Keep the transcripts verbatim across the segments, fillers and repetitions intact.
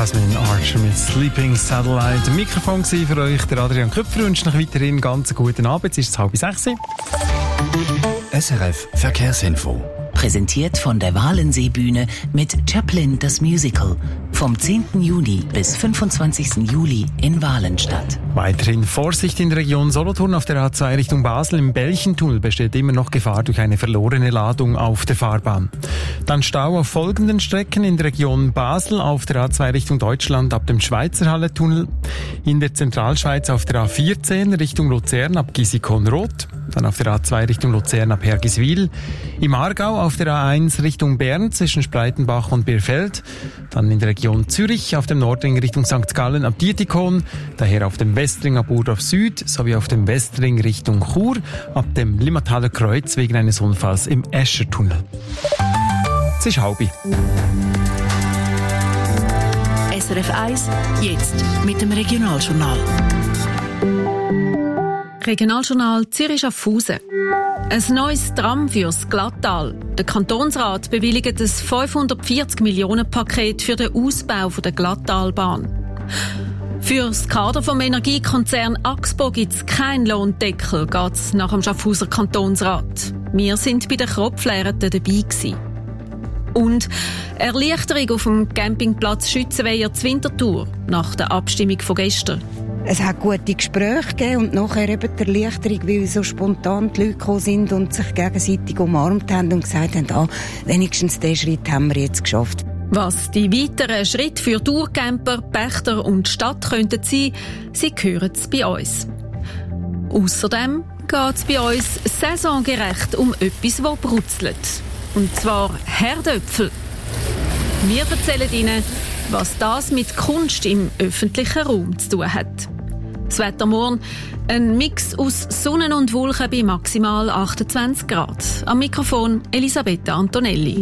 Jasmine Archer mit Sleeping Satellite. Ein Mikrofon war für euch der Adrian Köpfer. Wünsche noch weiterhin ganz einen guten Abend. Es ist halb sechs. S R F Verkehrsinfo. Präsentiert von der Walensee-Bühne mit Chaplin das Musical. Vom zehnten Juni bis fünfundzwanzigsten Juli in Walenstadt. Weiterhin Vorsicht in der Region Solothurn auf der A zwei Richtung Basel. Im Belchentunnel besteht immer noch Gefahr durch eine verlorene Ladung auf der Fahrbahn. Dann Stau auf folgenden Strecken in der Region Basel auf der A zwei Richtung Deutschland ab dem Schweizerhalle-Tunnel. In der Zentralschweiz auf der A vierzehn Richtung Luzern ab Gisikon-Rot. Dann auf der A zwei Richtung Luzern ab Hergiswil. Im Aargau auf der A eins Richtung Bern zwischen Spreitenbach und Bierfeld. Dann in der Region Zürich auf dem Nordring Richtung Sankt Gallen ab Dietikon. Daher auf dem Westring ab Urdorf Süd sowie auf dem Westring Richtung Chur ab dem Limmataler Kreuz wegen eines Unfalls im Eschertunnel. Es ist halb. S R F eins, jetzt mit dem Regionaljournal. Regionaljournal Zürich-Schaffhausen. Ein neues Tram fürs Glattal. Der Kantonsrat bewilligt ein fünfhundertvierzig Millionen Paket für den Ausbau der Glattalbahn. Für das Kader vom Energiekonzern Axpo gibt es keinen Lohndeckel, geht's nach dem Schaffhauser Kantonsrat. Wir sind bei den Kropflehrten dabei gewesen. Und Erleichterung auf dem Campingplatz Schützenweiher zur Winterthur nach der Abstimmung von gestern. Es hat gute Gespräche gegeben und nachher eben die Erleichterung, weil so spontan die Leute gekommen sind und sich gegenseitig umarmt haben und gesagt haben, ah, wenigstens diesen Schritt haben wir jetzt geschafft. Was die weiteren Schritte für Tourcamper, Pächter und Stadt könnten sein, sie hören es bei uns. Außerdem geht es bei uns saisongerecht um etwas, das brutzelt. Und zwar Herdöpfel. Wir erzählen Ihnen, was das mit Kunst im öffentlichen Raum zu tun hat. Das Wetter morgen, ein Mix aus Sonne und Wolken bei maximal achtundzwanzig Grad. Am Mikrofon Elisabetta Antonelli.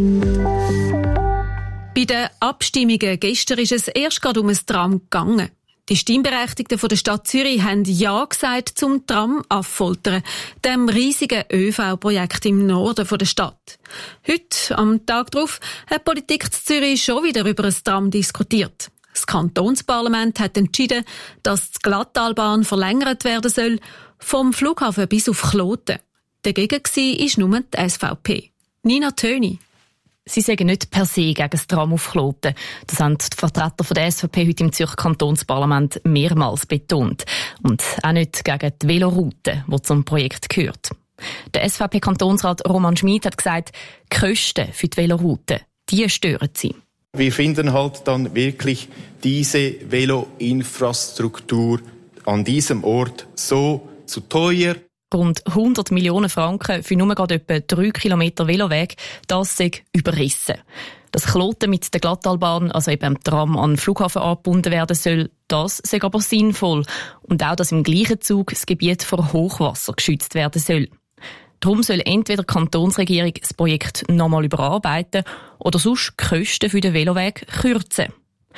Bei den Abstimmungen gestern ist es erst gerade um ein Tram gegangen. Die Stimmberechtigten von der Stadt Zürich haben Ja gesagt zum Tram Affoltern, dem riesigen Ö V-Projekt im Norden der Stadt. Heute, am Tag darauf, hat die Politik in Zürich schon wieder über ein Tram diskutiert. Das Kantonsparlament hat entschieden, dass die Glattalbahn verlängert werden soll, vom Flughafen bis auf Kloten. Dagegen war nur die S V P. Nina Töni. Sie sagen nicht per se gegen das Tram auf Kloten. Das haben die Vertreter der S V P heute im Zürcher Kantonsparlament mehrmals betont. Und auch nicht gegen die Veloroute, die zum Projekt gehört. Der S V P-Kantonsrat Roman Schmid hat gesagt, die Kosten für die Veloroute, die stören sie. Wir finden halt dann wirklich diese Veloinfrastruktur an diesem Ort so zu teuer. Rund hundert Millionen Franken für nur gerade etwa drei Kilometer Veloweg, das sei überrissen. Dass Kloten mit der Glattalbahn, also eben am Tram, an den Flughafen angebunden werden soll, das sei aber sinnvoll. Und auch, dass im gleichen Zug das Gebiet vor Hochwasser geschützt werden soll. Darum soll entweder die Kantonsregierung das Projekt nochmal überarbeiten oder sonst die Kosten für den Veloweg kürzen.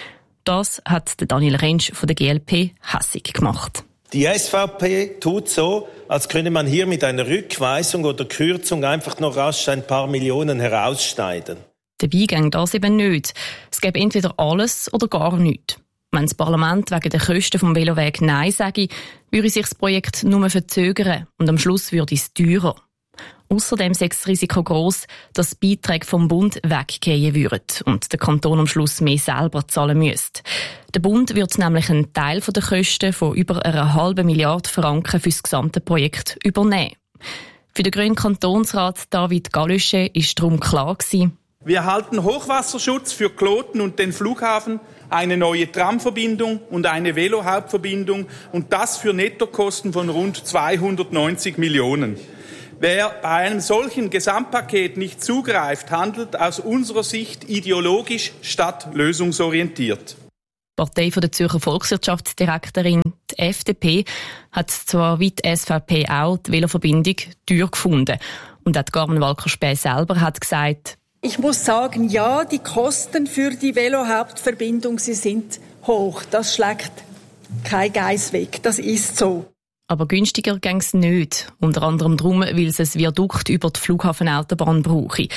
Das hat Daniel Rentsch von der G L P hässig gemacht. Die S V P tut so, als könne man hier mit einer Rückweisung oder Kürzung einfach noch rasch ein paar Millionen herausschneiden. Dabei ging das eben nicht. Es gäbe entweder alles oder gar nichts. Wenn das Parlament wegen der Kosten vom Veloweg Nein sage, würde sich das Projekt nur verzögern und am Schluss würde es teurer. Außerdem sei das Risiko gross, dass Beiträge vom Bund weggehen würden und der Kanton am Schluss mehr selber zahlen müsste. Der Bund wird nämlich einen Teil der Kosten von über einer halben Milliarde Franken für das gesamte Projekt übernehmen. Für den grünen Kantonsrat David Gallusche war darum klar gewesen: Wir erhalten Hochwasserschutz für Kloten und den Flughafen, eine neue Tramverbindung und eine Velohauptverbindung und das für Nettokosten von rund zweihundertneunzig Millionen. Wer bei einem solchen Gesamtpaket nicht zugreift, handelt aus unserer Sicht ideologisch statt lösungsorientiert. Die Partei der Zürcher Volkswirtschaftsdirektorin, die F D P, hat zwar wie die S V P auch die Veloverbindung teuer gefunden. Und auch Carmen Walker-Späh selber hat gesagt: Ich muss sagen, ja, die Kosten für die Velohauptverbindung, sie sind hoch. Das schlägt kein Geiss weg. Das ist so. Aber günstiger ging es nicht. Unter anderem darum, weil es ein Viadukt über die Flughafenautobahn brauche.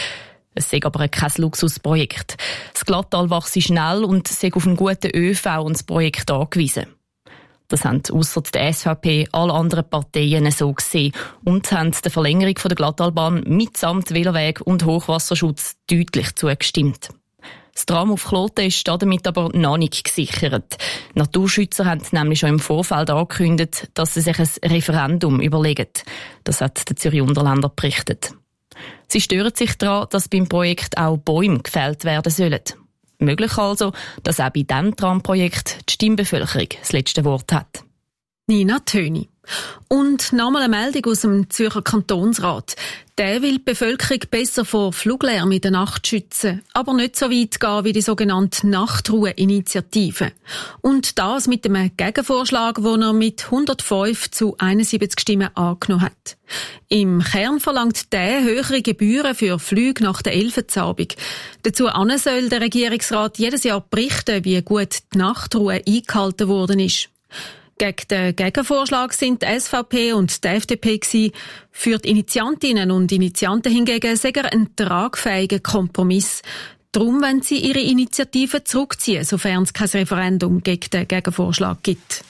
Es sei aber kein Luxusprojekt. Das Glattal wachse schnell und sei auf einen guten ÖV und das Projekt angewiesen. Das haben ausser der S V P alle anderen Parteien so gesehen und haben der Verlängerung der Glattalbahn mitsamt Veloweg und Hochwasserschutz deutlich zugestimmt. Das Tram auf Kloten ist damit aber noch nicht gesichert. Naturschützer haben nämlich schon im Vorfeld angekündigt, dass sie sich ein Referendum überlegen. Das hat der Zürich Unterländer berichtet. Sie stören sich daran, dass beim Projekt auch Bäume gefällt werden sollen. Möglich also, dass auch bei diesem Tramprojekt die Stimmbevölkerung das letzte Wort hat. Nina Töni. Und nochmal eine Meldung aus dem Zürcher Kantonsrat. Der will die Bevölkerung besser vor Fluglärm in der Nacht schützen, aber nicht so weit gehen wie die sogenannte Nachtruhe-Initiative. Und das mit einem Gegenvorschlag, den er mit hundertfünf zu einundsiebzig Stimmen angenommen hat. Im Kern verlangt der höhere Gebühren für Flüge nach der Elfenabend. Dazu soll der Regierungsrat jedes Jahr berichten, wie gut die Nachtruhe eingehalten worden ist. Gegen den Gegenvorschlag sind die S V P und die F D P gewesen. Für die Initiantinnen und Initianten hingegen sei er ein tragfähiger Kompromiss. Darum wollen sie ihre Initiative zurückziehen, sofern es kein Referendum gegen den Gegenvorschlag gibt.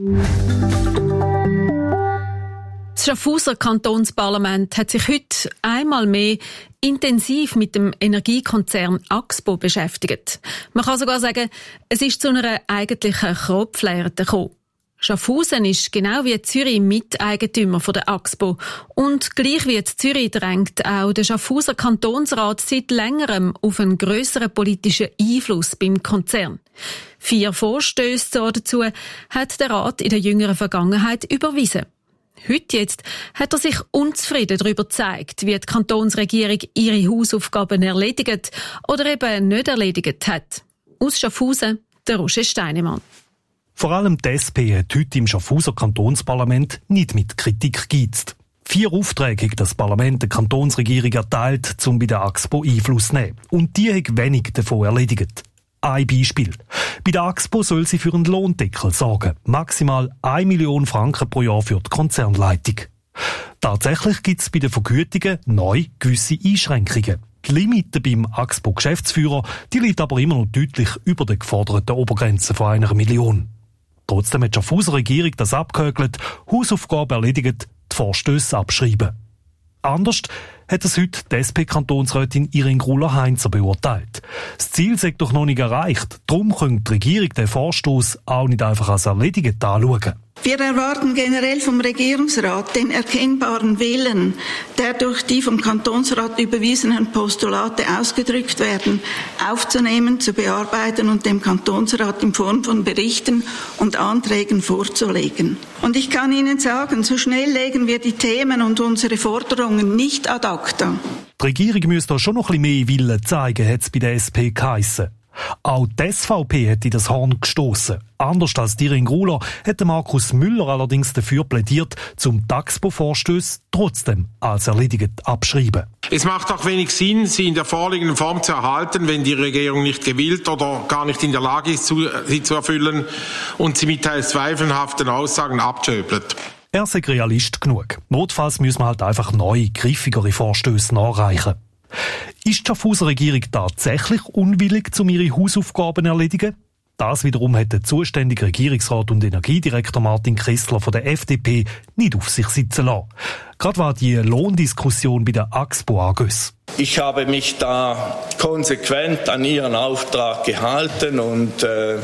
Das Schaffhauser Kantonsparlament hat sich heute einmal mehr intensiv mit dem Energiekonzern Axpo beschäftigt. Man kann sogar sagen, es ist zu einer eigentlichen Kropflehre gekommen. Schaffhausen ist genau wie Zürich Miteigentümer von der Axpo. Und gleich wie Zürich drängt auch der Schaffhauser Kantonsrat seit längerem auf einen grösseren politischen Einfluss beim Konzern. Vier Vorstöße dazu hat der Rat in der jüngeren Vergangenheit überwiesen. Heute jetzt hat er sich unzufrieden darüber gezeigt, wie die Kantonsregierung ihre Hausaufgaben erledigt oder eben nicht erledigt hat. Aus Schaffhausen, der Roger Steinemann. Vor allem die S P hat heute im Schaffhauser Kantonsparlament nicht mit Kritik gegeizt. Vier Aufträge hat das Parlament der Kantonsregierung erteilt, um bei der Axpo Einfluss zu nehmen. Und die hat wenig davon erledigt. Ein Beispiel. Bei der Axpo soll sie für einen Lohndeckel sorgen. Maximal eine Million Franken pro Jahr für die Konzernleitung. Tatsächlich gibt es bei den Vergütungen neu gewisse Einschränkungen. Die Limite beim Axpo-Geschäftsführer, die liegt aber immer noch deutlich über der geforderten Obergrenze von einer Million. Trotzdem hat die Schaffhauser Regierung das abgehökelt, Hausaufgaben erledigt, die Vorstösse abschreiben. Anders hat es heute die S P-Kantonsrätin Irene Gruller-Heinzer beurteilt. Das Ziel sei doch noch nicht erreicht. Darum könnte die Regierung den Vorstoss auch nicht einfach als erledigt anschauen. Wir erwarten generell vom Regierungsrat den erkennbaren Willen, der durch die vom Kantonsrat überwiesenen Postulate ausgedrückt werden, aufzunehmen, zu bearbeiten und dem Kantonsrat in Form von Berichten und Anträgen vorzulegen. Und ich kann Ihnen sagen, so schnell legen wir die Themen und unsere Forderungen nicht ad acta. Die Regierung müsste da schon noch ein bisschen mehr Willen zeigen, hat es bei der S P geheissen. Auch die S V P hat in das Horn gestossen. Anders als Irene Gruller hat Markus Müller allerdings dafür plädiert, zum Axpo-Vorstösse trotzdem als erledigt abschreiben. Es macht auch wenig Sinn, sie in der vorliegenden Form zu erhalten, wenn die Regierung nicht gewillt oder gar nicht in der Lage ist, sie zu erfüllen und sie mit teils zweifelhaften Aussagen abschöpelt. Er sei Realist genug. Notfalls müssen wir halt einfach neue, griffigere Vorstösse nachreichen. Ist die Schaffhauser Regierung tatsächlich unwillig, um ihre Hausaufgaben zu erledigen? Das wiederum hat der zuständige Regierungsrat und Energiedirektor Martin Kessler von der F D P nicht auf sich sitzen lassen. Gerade war die Lohndiskussion bei der Axpo angöss. Ich habe mich da konsequent an Ihren Auftrag gehalten und äh,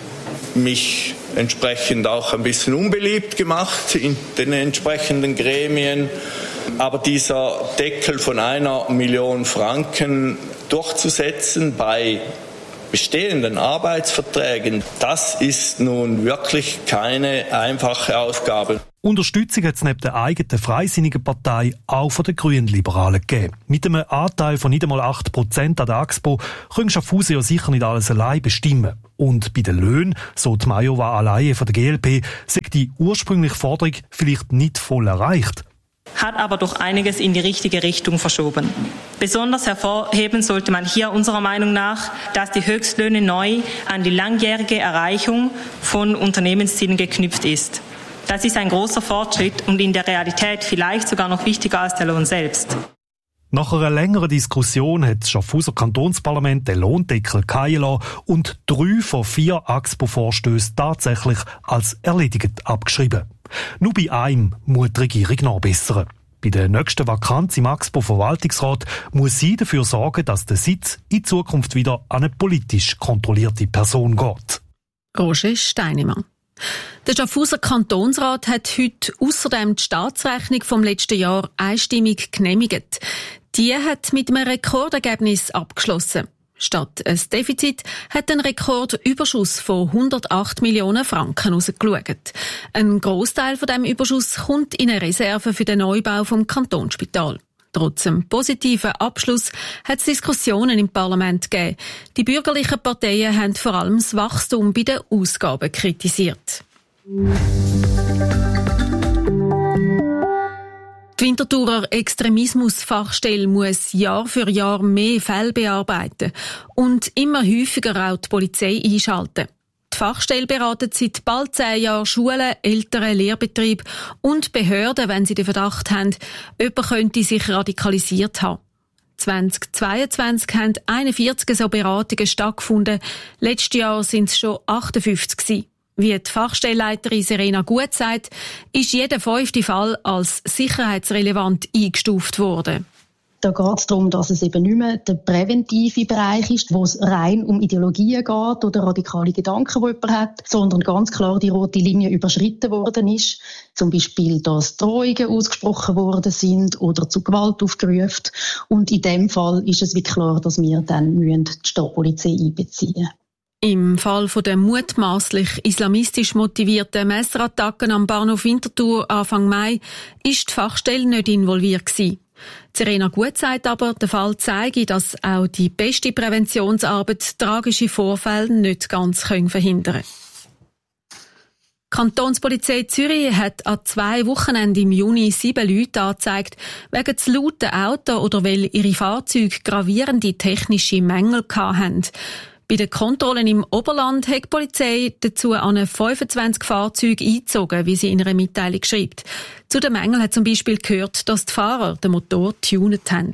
mich entsprechend auch ein bisschen unbeliebt gemacht in den entsprechenden Gremien. Aber dieser Deckel von einer Million Franken durchzusetzen bei bestehenden Arbeitsverträgen, das ist nun wirklich keine einfache Aufgabe. Unterstützung hat es neben der eigenen Freisinnigen Partei auch von den Grünliberalen gegeben. Mit einem Anteil von nicht einmal acht Prozent an der Axpo können Schaffhausen ja sicher nicht alles allein bestimmen. Und bei den Löhnen, so die Majova alleine von der G L P, sei die ursprüngliche Forderung vielleicht nicht voll erreicht. Hat aber doch einiges in die richtige Richtung verschoben. Besonders hervorheben sollte man hier unserer Meinung nach, dass die Höchstlöhne neu an die langjährige Erreichung von Unternehmenszielen geknüpft ist. Das ist ein großer Fortschritt und in der Realität vielleicht sogar noch wichtiger als der Lohn selbst. Nach einer längeren Diskussion hat das Schaffhauser Kantonsparlament den Lohndeckel fallen lassen und drei von vier A X P O-Vorstössen tatsächlich als erledigt abgeschrieben. Nur bei einem muss die Regierung nachbessern. Bei der nächsten Vakanz im A X P O-Verwaltungsrat muss sie dafür sorgen, dass der Sitz in Zukunft wieder an eine politisch kontrollierte Person geht. Roger Steinemann. Der Schaffhauser Kantonsrat hat heute ausserdem die Staatsrechnung vom letzten Jahr einstimmig genehmigt. Die hat mit einem Rekordergebnis abgeschlossen. Statt ein Defizit hat ein Rekordüberschuss von hundertacht Millionen Franken rausgeschaut. Ein Grossteil von diesem Überschuss kommt in eine Reserve für den Neubau vom Kantonsspital. Trotz dem positiven Abschluss hat es Diskussionen im Parlament gegeben. Die bürgerlichen Parteien haben vor allem das Wachstum bei den Ausgaben kritisiert. Die Winterthurer Extremismusfachstelle muss Jahr für Jahr mehr Fälle bearbeiten und immer häufiger auch die Polizei einschalten. Die Fachstelle beratet seit bald zehn Jahren Schulen, Eltern, Lehrbetriebe und Behörden, wenn sie den Verdacht haben, jemand könnte sich radikalisiert haben. zweitausendzweiundzwanzig haben einundvierzig so Beratungen stattgefunden. Letztes Jahr sind es schon achtundfünfzig gewesen. Wie die Fachstellleiterin Serena Gut sagt, ist jeder fünfte Fall als sicherheitsrelevant eingestuft worden. Da geht es darum, dass es eben nicht mehr der präventive Bereich ist, wo es rein um Ideologien geht oder radikale Gedanken, die jemand hat, sondern ganz klar die rote Linie überschritten worden ist. Zum Beispiel, dass Drohungen ausgesprochen worden sind oder zu Gewalt aufgerufen. Und in dem Fall ist es wirklich klar, dass wir dann die Stadtpolizei einbeziehen müssen. Im Fall der mutmaßlich islamistisch motivierten Messerattacken am Bahnhof Winterthur Anfang Mai ist die Fachstelle nicht involviert gewesen. Serena Gut sagt aber, der Fall zeige, dass auch die beste Präventionsarbeit tragische Vorfälle nicht ganz verhindern können. Die Kantonspolizei Zürich hat an zwei Wochenenden im Juni sieben Leute angezeigt, wegen zu lauten Auto oder weil ihre Fahrzeuge gravierende technische Mängel hatten. Bei den Kontrollen im Oberland hat die Polizei dazu an fünfundzwanzig Fahrzeuge eingezogen, wie sie in einer Mitteilung schreibt. Zu den Mängeln hat zum Beispiel gehört, dass die Fahrer den Motor getunet haben.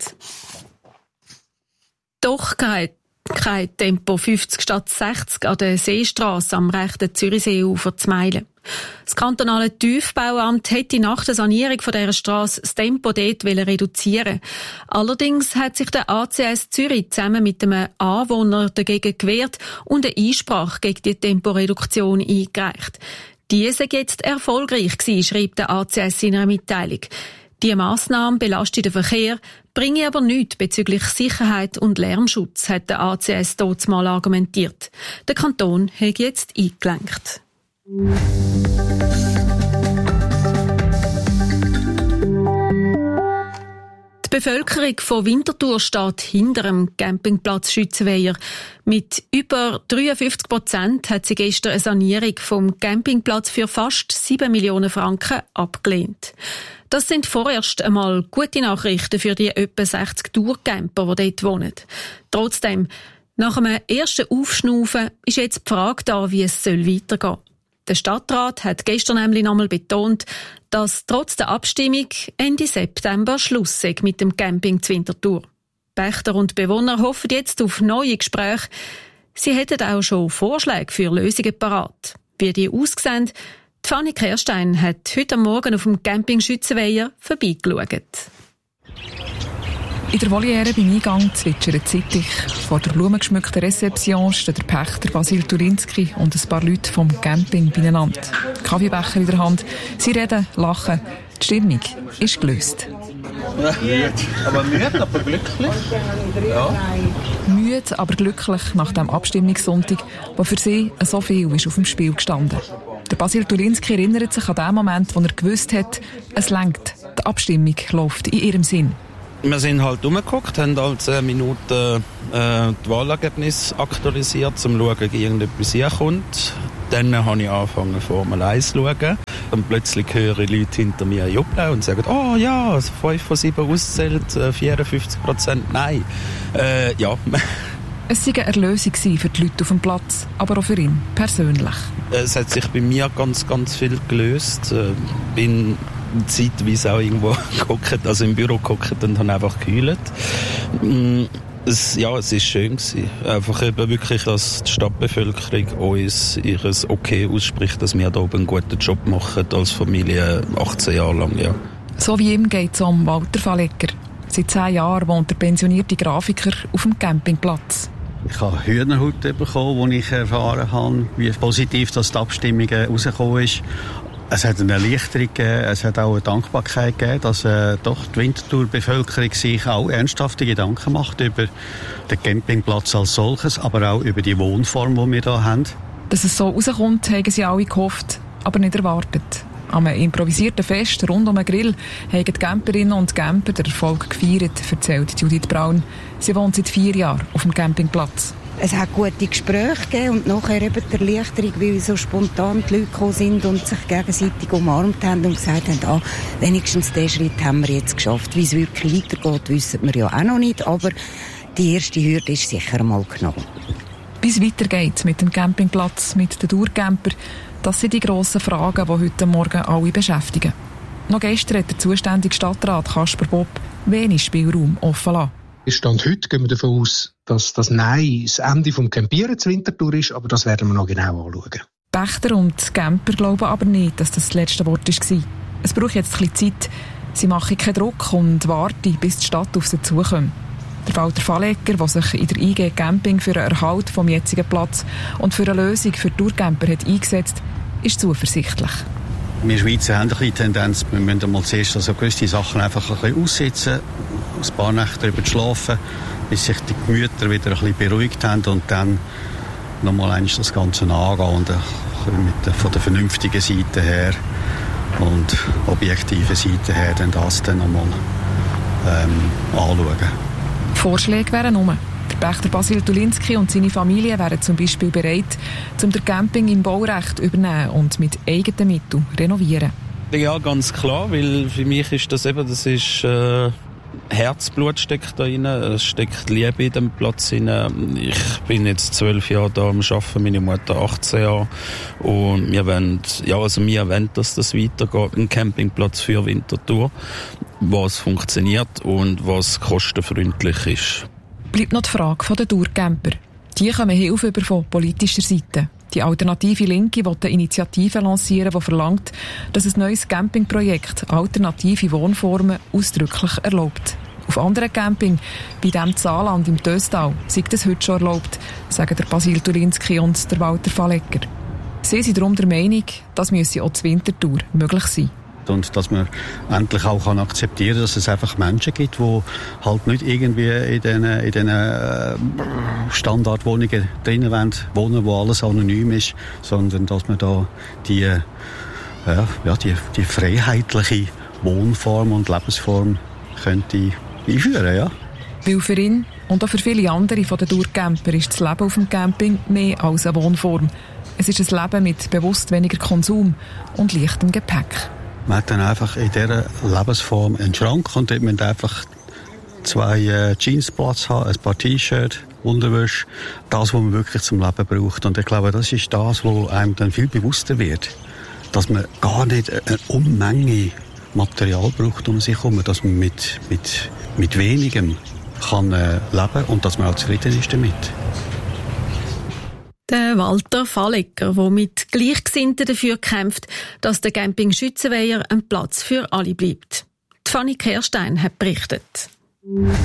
Doch kein, kein Tempo fünfzig statt sechzig an der Seestrasse am rechten Zürichseeufer zu Meilen. Das kantonale Tiefbauamt hätte nach der Sanierung von dieser Strasse das Tempo dort reduzieren. Allerdings hat sich der A C S Zürich zusammen mit einem Anwohner dagegen gewehrt und eine Einsprache gegen die Temporeduktion eingereicht. Diese sei jetzt erfolgreich gewesen, schreibt der A C S in einer Mitteilung. Die Massnahme belastet den Verkehr, bringe aber nichts bezüglich Sicherheit und Lärmschutz, hat der A C S dort mal argumentiert. Der Kanton hat jetzt eingelenkt. Die Bevölkerung von Winterthur steht hinter dem Campingplatz Schützenweiher. Mit über dreiundfünfzig Prozent hat sie gestern eine Sanierung vom Campingplatz für fast sieben Millionen Franken abgelehnt. Das sind vorerst einmal gute Nachrichten für die etwa sechzig Tourcamper, die dort wohnen. Trotzdem, nach einem ersten Aufschnaufen ist jetzt die Frage da, wie es weitergehen soll. Der Stadtrat hat gestern nämlich nochmal betont, dass trotz der Abstimmung Ende September Schluss sei mit dem Camping zu Winterthur. Pächter und Bewohner hoffen jetzt auf neue Gespräche. Sie hätten auch schon Vorschläge für Lösungen parat. Wie die aussehen, die Fanny Kerstein hat heute Morgen auf dem Camping Schützenweiher vorbeigeschaut. In der Voliere beim Eingang zwitschert Sittich. Vor der blumengeschmückten Rezeption stehen der Pächter Basil Turinski und ein paar Leute vom Camping beieinander. Kaffeebecher in der Hand. Sie reden, lachen. Die Stimmung ist gelöst. Ja, müde. Aber müde, aber glücklich. Ja. Müde, aber glücklich nach dem Abstimmungssonntag, wo für sie so viel ist auf dem Spiel gestanden. Der Basil Turinski erinnert sich an den Moment, wo er gewusst hat, es reicht. Die Abstimmung läuft in ihrem Sinn. Wir sind halt rumgeguckt, haben alle zehn Minuten äh, die Wahlergebnisse aktualisiert, um zu schauen, ob irgendetwas herkommt. Dann habe ich angefangen, Formel eins zu schauen. Und plötzlich höre ich Leute hinter mir jubeln und sagen, oh ja, fünf von sieben auszählt, vierundfünfzig Prozent nein. Äh, ja. Es war eine Erlösung für die Leute auf dem Platz, aber auch für ihn persönlich. Es hat sich bei mir ganz, ganz viel gelöst. Ich bin zeitweise auch irgendwo gehockt, also im Büro gehockt und haben einfach gekühlt. Es, ja, es ist schön gewesen. Einfach eben wirklich, dass die Stadtbevölkerung uns ihres Okay ausspricht, dass wir da oben einen guten Job machen als Familie achtzehn Jahre lang, ja. So wie ihm geht es um Walter Fallegger. Seit zehn Jahren wohnt der pensionierte Grafiker auf dem Campingplatz. Ich habe Hühnerhaut bekommen, als ich erfahren habe, wie positiv das die Abstimmung rausgekommen ist. Es hat eine Erleichterung gegeben, es hat auch eine Dankbarkeit gegeben, dass äh, doch die Winterthur-Bevölkerung sich auch ernsthafte Gedanken macht über den Campingplatz als solches, aber auch über die Wohnform, die wir hier haben. Dass es so rauskommt, haben sie alle gehofft, aber nicht erwartet. Am improvisierten Fest rund um den Grill haben die Camperinnen und Camper den Erfolg gefeiert, erzählt Judith Braun. Sie wohnt seit vier Jahren auf dem Campingplatz. Es hat gute Gespräche gegeben und nachher eben die Erleichterung, weil so spontan die Leute gekommen sind und sich gegenseitig umarmt haben und gesagt haben, ah, wenigstens diesen Schritt haben wir jetzt geschafft. Wie es wirklich weitergeht, wissen wir ja auch noch nicht, aber die erste Hürde ist sicher mal genommen. Wie es weitergeht mit dem Campingplatz, mit den Tourcamper, das sind die grossen Fragen, die heute Morgen alle beschäftigen. Noch gestern hat der zuständige Stadtrat Kasper Bob wenig Spielraum offen lassen. Stand heute gehen wir davon aus, dass das Nein das Ende des Campieren zur Winterthur ist, aber das werden wir noch genau anschauen. Pächter und Camper glauben aber nicht, dass das das letzte Wort war. Es braucht jetzt ein bisschen Zeit. Sie machen keinen Druck und warten, bis die Stadt auf sie zukommt. Der Walter Fallegger, der sich in der I G Camping für den Erhalt vom jetzigen Platz und für eine Lösung für Tourcamper hat eingesetzt, ist zuversichtlich. Wir Schweizer haben eine Tendenz, wir müssen mal zuerst also gewisse Sachen einfach ein bisschen aussitzen, ein paar Nächte darüber schlafen, bis sich die Gemüter wieder ein bisschen beruhigt haben und dann nochmal eigentlich das Ganze angehen und ein bisschen mit der, von der vernünftigen Seite her und objektiven Seite her dann das dann nochmal ähm, anschauen. Vorschläge wären rum. Der Pächter Basil Tulinski und seine Familie wären zum Beispiel bereit, um den Camping im Baurecht zu übernehmen und mit eigenen Mitteln renovieren. Ja, ganz klar, weil für mich ist das eben, das ist äh, Herzblut steckt da rein, es steckt Liebe in dem Platz rein. Ich bin jetzt zwölf Jahre da am Arbeiten, meine Mutter achtzehn Jahre und wir wollen, ja, also wir wollen, dass das weitergeht, ein Campingplatz für Winterthur, was funktioniert und was kostenfreundlich ist. Bleibt noch die Frage der Tourcamper. Die kommen Hilfe über von politischer Seite. Die alternative Linke will eine Initiative lancieren, die verlangt, dass ein neues Campingprojekt alternative Wohnformen ausdrücklich erlaubt. Auf anderen Camping, wie dem Saarland im Töstal, sei das heute schon erlaubt, sagen der Basil Tulinski und der Walter Fallegger. Sie sind darum der Meinung, das müsse auch zur Winterthur möglich sein. Und dass man endlich auch kann akzeptieren kann, dass es einfach Menschen gibt, die halt nicht irgendwie in diesen in den, äh, Standardwohnungen drinnen wollen, wohnen, wo alles anonym ist, sondern dass man da die, äh, ja, die, die freiheitliche Wohnform und Lebensform könnte einführen, ja. Weil für ihn und auch für viele andere von den Tourcamper ist das Leben auf dem Camping mehr als eine Wohnform. Es ist ein Leben mit bewusst weniger Konsum und leichtem Gepäck. Man hat dann einfach in dieser Lebensform einen Schrank und dort müssen einfach zwei äh, Jeans Platz haben, ein paar T-Shirts, Unterwäsche, das, was man wirklich zum Leben braucht. Und ich glaube, das ist das, was einem dann viel bewusster wird, dass man gar nicht eine Unmenge Material braucht um sich herum, dass man mit, mit, mit wenigem kann äh, leben und dass man auch zufrieden ist damit. Der Walter Fallegger, der mit Gleichgesinnten dafür kämpft, dass der Camping Schützenweiher ein Platz für alle bleibt. Die Fanny Kehrstein hat berichtet.